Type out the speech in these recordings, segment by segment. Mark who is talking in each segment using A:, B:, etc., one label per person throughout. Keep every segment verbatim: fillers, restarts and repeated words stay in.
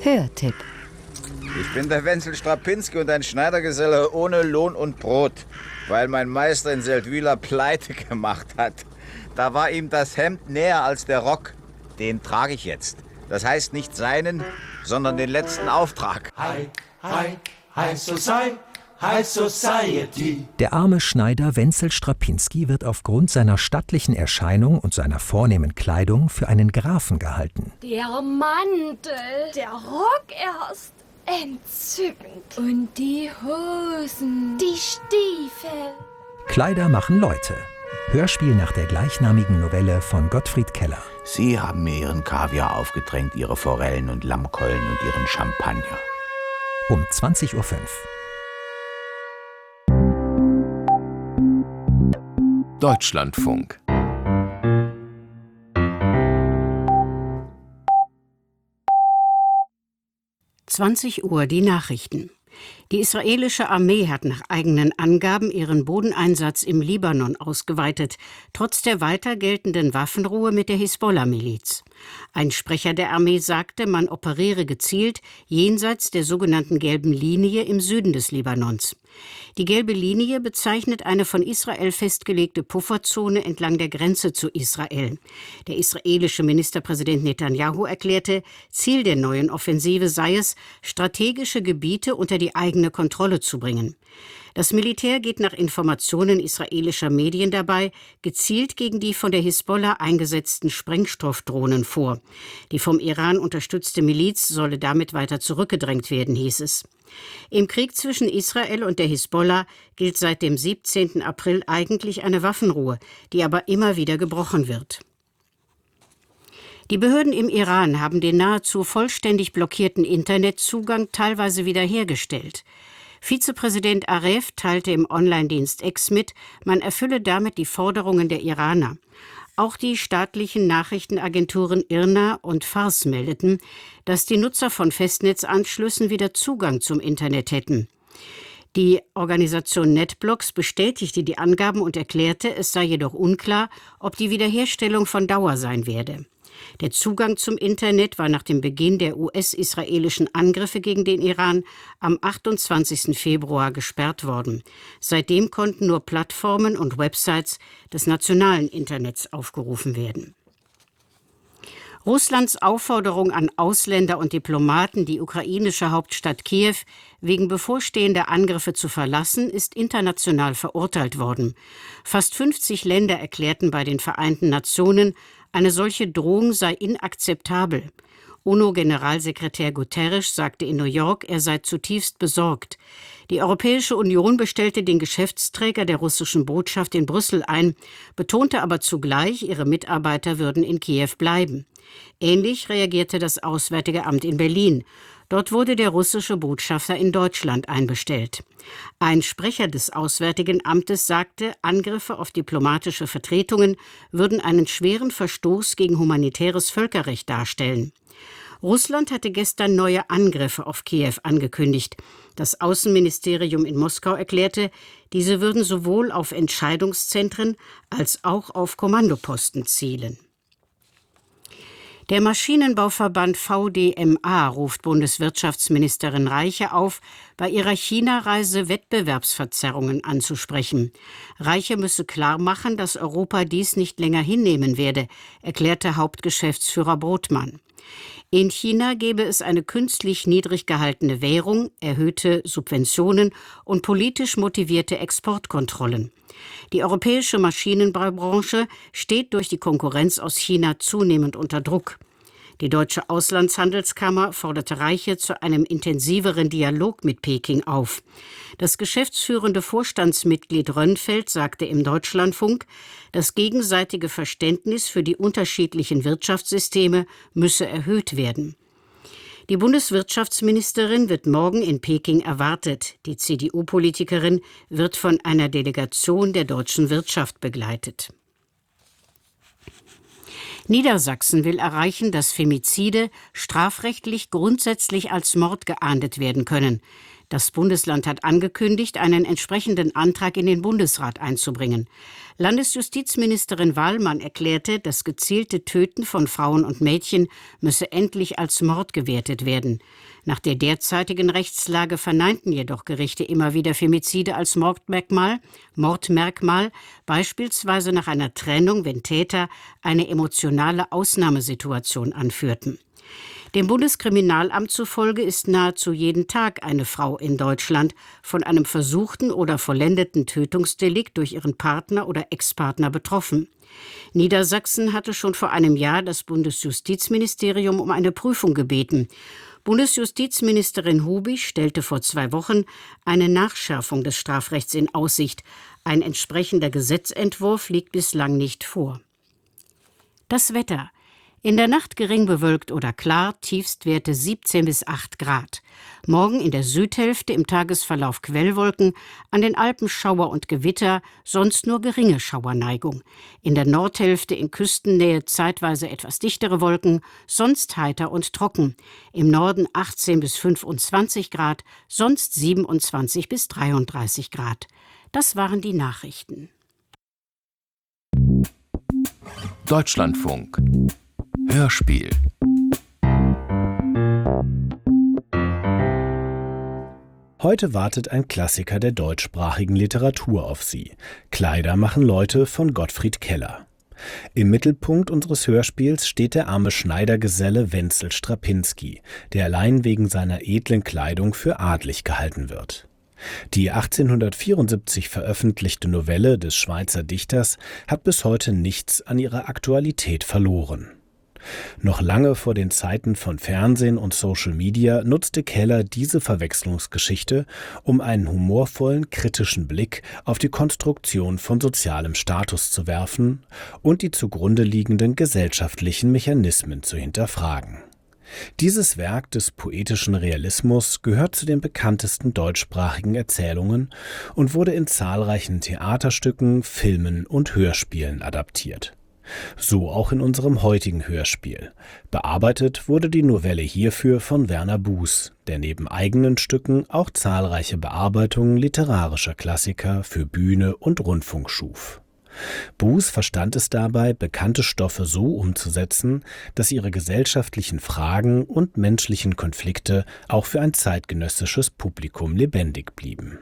A: Hörtipp.
B: Ich bin der Wenzel Strapinski und ein Schneidergeselle ohne Lohn und Brot, weil mein Meister in Seldwyla Pleite gemacht hat. Da war ihm das Hemd näher als der Rock. Den trage ich jetzt. Das heißt nicht seinen, sondern den letzten Auftrag.
C: Hi, hi, hi Society, High Society.
D: Der arme Schneider Wenzel Strapinski wird aufgrund seiner stattlichen Erscheinung und seiner vornehmen Kleidung für einen Grafen gehalten.
E: Der Mantel, der Rock erst. Entzückend. Und die Hosen, die Stiefel.
D: Kleider machen Leute. Hörspiel nach der gleichnamigen Novelle von Gottfried Keller.
F: Sie haben mir Ihren Kaviar aufgedrängt, Ihre Forellen und Lammkeulen und Ihren Champagner.
D: Um zwanzig Uhr fünf.
G: Deutschlandfunk.
H: zwanzig Uhr die Nachrichten. Die israelische Armee hat nach eigenen Angaben ihren Bodeneinsatz im Libanon ausgeweitet, trotz der weiter geltenden Waffenruhe mit der Hisbollah-Miliz. Ein Sprecher der Armee sagte, man operiere gezielt jenseits der sogenannten gelben Linie im Süden des Libanons. Die gelbe Linie bezeichnet eine von Israel festgelegte Pufferzone entlang der Grenze zu Israel. Der israelische Ministerpräsident Netanyahu erklärte, Ziel der neuen Offensive sei es, strategische Gebiete unter die eigene Kontrolle zu bringen. Das Militär geht nach Informationen israelischer Medien dabei gezielt gegen die von der Hisbollah eingesetzten Sprengstoffdrohnen vor. Die vom Iran unterstützte Miliz solle damit weiter zurückgedrängt werden, hieß es. Im Krieg zwischen Israel und der Hisbollah gilt seit dem siebzehnten April eigentlich eine Waffenruhe, die aber immer wieder gebrochen wird. Die Behörden im Iran haben den nahezu vollständig blockierten Internetzugang teilweise wiederhergestellt. Vizepräsident Aref teilte im Online-Dienst X mit, man erfülle damit die Forderungen der Iraner. Auch die staatlichen Nachrichtenagenturen IRNA und Fars meldeten, dass die Nutzer von Festnetzanschlüssen wieder Zugang zum Internet hätten. Die Organisation NetBlocks bestätigte die Angaben und erklärte, es sei jedoch unklar, ob die Wiederherstellung von Dauer sein werde. Der Zugang zum Internet war nach dem Beginn der U S-israelischen Angriffe gegen den Iran am achtundzwanzigsten Februar gesperrt worden. Seitdem konnten nur Plattformen und Websites des nationalen Internets aufgerufen werden. Russlands Aufforderung an Ausländer und Diplomaten, die ukrainische Hauptstadt Kiew wegen bevorstehender Angriffe zu verlassen, ist international verurteilt worden. Fast fünfzig Länder erklärten bei den Vereinten Nationen, eine solche Drohung sei inakzeptabel. UNO-Generalsekretär Guterres sagte in New York, er sei zutiefst besorgt. Die Europäische Union bestellte den Geschäftsträger der russischen Botschaft in Brüssel ein, betonte aber zugleich, ihre Mitarbeiter würden in Kiew bleiben. Ähnlich reagierte das Auswärtige Amt in Berlin. Dort wurde der russische Botschafter in Deutschland einbestellt. Ein Sprecher des Auswärtigen Amtes sagte, Angriffe auf diplomatische Vertretungen würden einen schweren Verstoß gegen humanitäres Völkerrecht darstellen. Russland hatte gestern neue Angriffe auf Kiew angekündigt. Das Außenministerium in Moskau erklärte, diese würden sowohl auf Entscheidungszentren als auch auf Kommandoposten zielen. Der Maschinenbauverband V D M A ruft Bundeswirtschaftsministerin Reiche auf, bei ihrer China-Reise Wettbewerbsverzerrungen anzusprechen. Reiche müsse klarmachen, dass Europa dies nicht länger hinnehmen werde, erklärte Hauptgeschäftsführer Brotmann. In China gebe es eine künstlich niedrig gehaltene Währung, erhöhte Subventionen und politisch motivierte Exportkontrollen. Die europäische Maschinenbaubranche steht durch die Konkurrenz aus China zunehmend unter Druck. Die Deutsche Auslandshandelskammer forderte Reiche zu einem intensiveren Dialog mit Peking auf. Das geschäftsführende Vorstandsmitglied Rönnfeld sagte im Deutschlandfunk, das gegenseitige Verständnis für die unterschiedlichen Wirtschaftssysteme müsse erhöht werden. Die Bundeswirtschaftsministerin wird morgen in Peking erwartet. Die C D U-Politikerin wird von einer Delegation der deutschen Wirtschaft begleitet. Niedersachsen will erreichen, dass Femizide strafrechtlich grundsätzlich als Mord geahndet werden können. Das Bundesland hat angekündigt, einen entsprechenden Antrag in den Bundesrat einzubringen. Landesjustizministerin Wahlmann erklärte, das gezielte Töten von Frauen und Mädchen müsse endlich als Mord gewertet werden. Nach der derzeitigen Rechtslage verneinten jedoch Gerichte immer wieder Femizide als Mordmerkmal, Mordmerkmal, beispielsweise nach einer Trennung, wenn Täter eine emotionale Ausnahmesituation anführten. Dem Bundeskriminalamt zufolge ist nahezu jeden Tag eine Frau in Deutschland von einem versuchten oder vollendeten Tötungsdelikt durch ihren Partner oder Ex-Partner betroffen. Niedersachsen hatte schon vor einem Jahr das Bundesjustizministerium um eine Prüfung gebeten. Bundesjustizministerin Hubig stellte vor zwei Wochen eine Nachschärfung des Strafrechts in Aussicht. Ein entsprechender Gesetzentwurf liegt bislang nicht vor. Das Wetter. In der Nacht gering bewölkt oder klar, Tiefstwerte siebzehn bis acht Grad. Morgen in der Südhälfte im Tagesverlauf Quellwolken, an den Alpen Schauer und Gewitter, sonst nur geringe Schauerneigung. In der Nordhälfte in Küstennähe zeitweise etwas dichtere Wolken, sonst heiter und trocken. Im Norden achtzehn bis fünfundzwanzig Grad, sonst siebenundzwanzig bis dreiunddreißig Grad. Das waren die Nachrichten.
G: Deutschlandfunk Hörspiel.
A: Heute wartet ein Klassiker der deutschsprachigen Literatur auf Sie. Kleider machen Leute von Gottfried Keller. Im Mittelpunkt unseres Hörspiels steht der arme Schneidergeselle Wenzel Strapinski, der allein wegen seiner edlen Kleidung für adlig gehalten wird. Die achtzehnhundertvierundsiebzig veröffentlichte Novelle des Schweizer Dichters hat bis heute nichts an ihrer Aktualität verloren. Noch lange vor den Zeiten von Fernsehen und Social Media nutzte Keller diese Verwechslungsgeschichte, um einen humorvollen, kritischen Blick auf die Konstruktion von sozialem Status zu werfen und die zugrunde liegenden gesellschaftlichen Mechanismen zu hinterfragen. Dieses Werk des poetischen Realismus gehört zu den bekanntesten deutschsprachigen Erzählungen und wurde in zahlreichen Theaterstücken, Filmen und Hörspielen adaptiert. So auch in unserem heutigen Hörspiel. Bearbeitet wurde die Novelle hierfür von Werner Buß, der neben eigenen Stücken auch zahlreiche Bearbeitungen literarischer Klassiker für Bühne und Rundfunk schuf. Buß verstand es dabei, bekannte Stoffe so umzusetzen, dass ihre gesellschaftlichen Fragen und menschlichen Konflikte auch für ein zeitgenössisches Publikum lebendig blieben.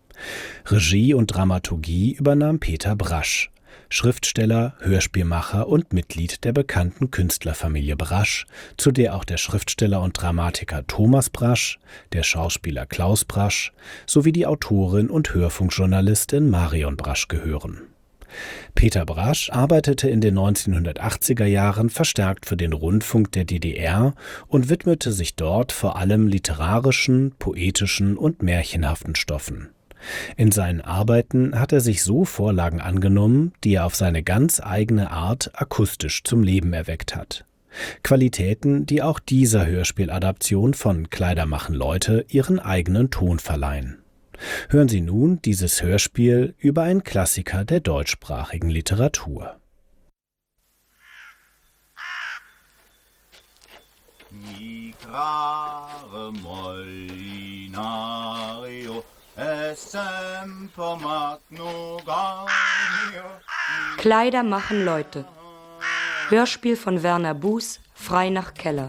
A: Regie und Dramaturgie übernahm Peter Brasch, Schriftsteller, Hörspielmacher und Mitglied der bekannten Künstlerfamilie Brasch, zu der auch der Schriftsteller und Dramatiker Thomas Brasch, der Schauspieler Klaus Brasch sowie die Autorin und Hörfunkjournalistin Marion Brasch gehören. Peter Brasch arbeitete in den neunzehnhundertachtziger Jahren verstärkt für den Rundfunk der D D R und widmete sich dort vor allem literarischen, poetischen und märchenhaften Stoffen. In seinen Arbeiten hat er sich so Vorlagen angenommen, die er auf seine ganz eigene Art akustisch zum Leben erweckt hat. Qualitäten, die auch dieser Hörspieladaption von Kleider machen Leute ihren eigenen Ton verleihen. Hören Sie nun dieses Hörspiel über einen Klassiker der deutschsprachigen Literatur.
I: Kleider machen Leute. Hörspiel von Werner Buß, frei nach Keller.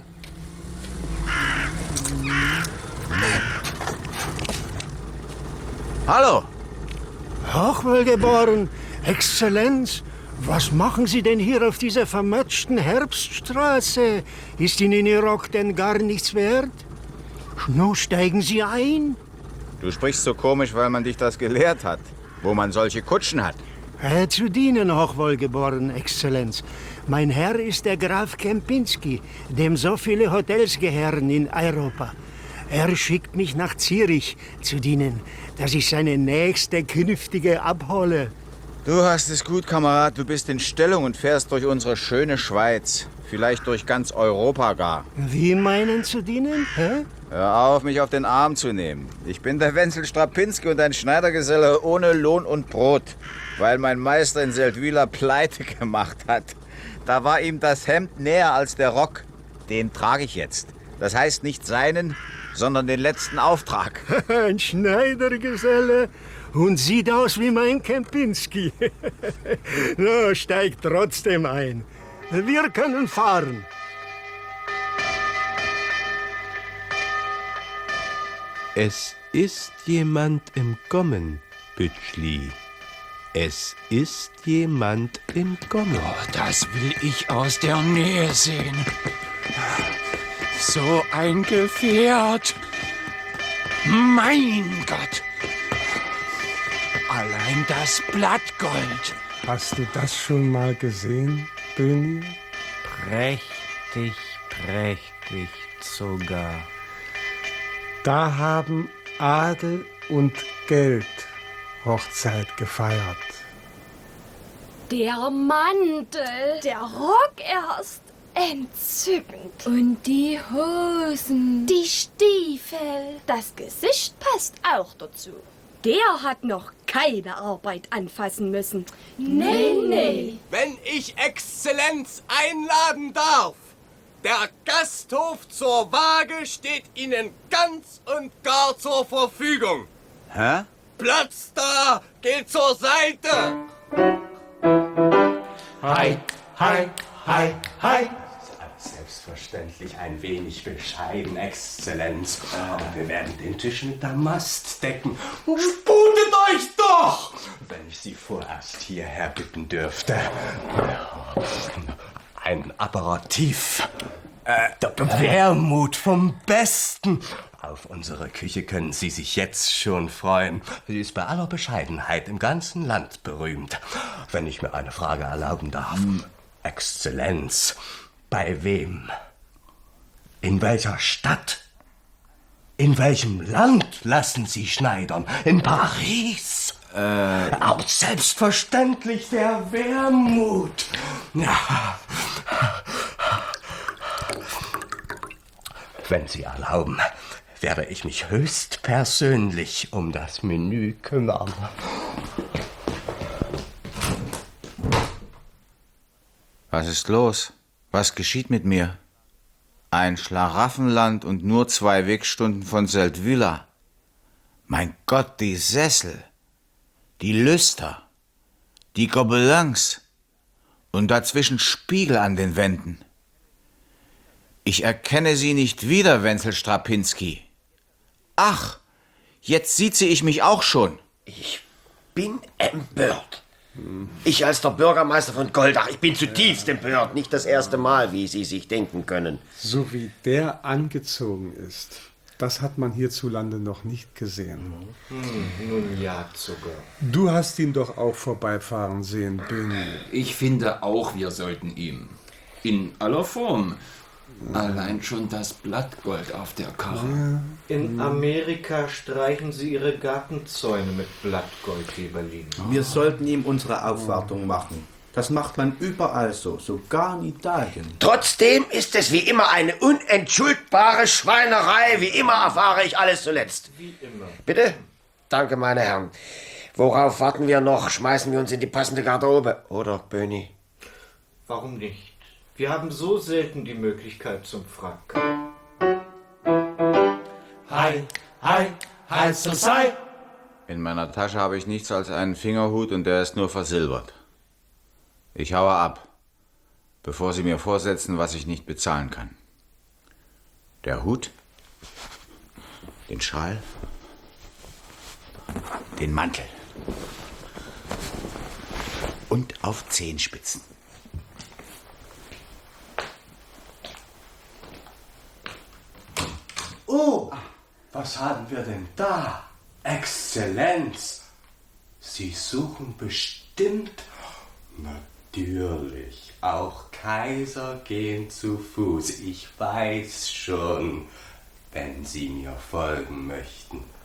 B: Hallo!
J: Hochwohlgeboren, Exzellenz, was machen Sie denn hier auf dieser vermatschten Herbststraße? Ist Ihnen Ihr Rock denn gar nichts wert? Nun steigen Sie ein.
B: Du sprichst so komisch, weil man dich das gelehrt hat, wo man solche Kutschen hat.
J: Äh, zu dienen, hochwohlgeboren, Exzellenz. Mein Herr ist der Graf Kempinski, dem so viele Hotels gehören in Europa. Er schickt mich nach Zürich zu dienen, dass ich seine nächste Künftige abhole.
B: Du hast es gut, Kamerad. Du bist in Stellung und fährst durch unsere schöne Schweiz. Vielleicht durch ganz Europa gar.
J: Wie meinen zu dienen? Hä?
B: Hör auf, mich auf den Arm zu nehmen. Ich bin der Wenzel Strapinski und ein Schneidergeselle ohne Lohn und Brot, weil mein Meister in Seldwyla pleite gemacht hat. Da war ihm das Hemd näher als der Rock. Den trage ich jetzt. Das heißt nicht seinen, sondern den letzten Auftrag.
J: Ein Schneidergeselle und sieht aus wie mein Kempinski. No, steigt trotzdem ein. Wir können fahren.
K: Es ist jemand im Kommen, Bütschli. Es ist jemand im Kommen.
C: Oh, das will ich aus der Nähe sehen. So ein Gefährt. Mein Gott. Allein das Blattgold.
L: Hast du das schon mal gesehen, Böni?
M: Prächtig, prächtig sogar.
L: Da haben Adel und Geld Hochzeit gefeiert.
E: Der Mantel, der Rock erst. Entzückend. Und die Hosen, die Stiefel. Das Gesicht passt auch dazu. Der hat noch keine Arbeit anfassen müssen. Nee, nee.
N: Wenn ich Exzellenz einladen darf, der Gasthof zur Waage steht Ihnen ganz und gar zur Verfügung.
B: Hä?
N: Platz da, geht zur Seite.
C: Hi, hi, hi, hi.
K: Selbstverständlich ein wenig bescheiden, Exzellenz. Aber wir werden den Tisch mit Damast decken. Sputet euch doch! Wenn ich Sie vorerst hierher bitten dürfte. Ein Aperitif. Äh, der Wermut vom Besten. Auf unsere Küche können Sie sich jetzt schon freuen. Sie ist bei aller Bescheidenheit im ganzen Land berühmt. Wenn ich mir eine Frage erlauben darf. Hm. Exzellenz, bei wem? In welcher Stadt? In welchem Land lassen Sie schneidern? In Paris? Äh. Aber selbstverständlich der Wermut. Ja. Wenn Sie erlauben, werde ich mich höchstpersönlich um das Menü kümmern.
B: Was ist los? Was geschieht mit mir? Ein Schlaraffenland und nur zwei Wegstunden von Seldwyla. Mein Gott, die Sessel, die Lüster, die Gobelins und dazwischen Spiegel an den Wänden. Ich erkenne sie nicht wieder, Wenzel Strapinski. Ach, jetzt sieht sie ich mich auch schon.
O: Ich bin empört. Ich als der Bürgermeister von Goldach, ich bin zutiefst empört. Nicht das erste Mal, wie Sie sich denken können.
L: So wie der angezogen ist, das hat man hierzulande noch nicht gesehen.
P: Hm, nun ja, sogar.
L: Du hast ihn doch auch vorbeifahren sehen, Böni.
P: Ich finde auch, wir sollten ihm. In aller Form. Allein schon das Blattgold auf der Karre.
M: In Amerika streichen sie ihre Gartenzäune mit Blattgold, Heberlin.
F: Wir sollten ihm unsere Aufwartung machen. Das macht man überall so, sogar in Italien.
O: Trotzdem ist es wie immer eine unentschuldbare Schweinerei. Wie immer erfahre ich alles zuletzt.
M: Wie immer.
O: Bitte? Danke, meine Herren. Worauf warten wir noch? Schmeißen wir uns in die passende Garderobe. Oder, Böni?
M: Warum nicht? Wir haben so selten die Möglichkeit zum Frack.
C: Hi, hi, hi, so sei.
B: In meiner Tasche habe ich nichts als einen Fingerhut und der ist nur versilbert. Ich haue ab, bevor Sie mir vorsetzen, was ich nicht bezahlen kann. Der Hut, den Schal, den Mantel und auf Zehenspitzen.
K: Oh, was haben wir denn da? Exzellenz, Sie suchen bestimmt... Natürlich, auch Kaiser gehen zu Fuß. Ich weiß schon, wenn Sie mir folgen möchten.